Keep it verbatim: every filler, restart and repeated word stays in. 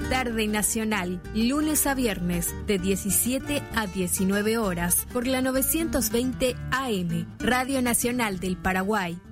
Tarde Nacional, lunes a viernes de diecisiete a diecinueve horas por la novecientos veinte A M, Radio Nacional del Paraguay.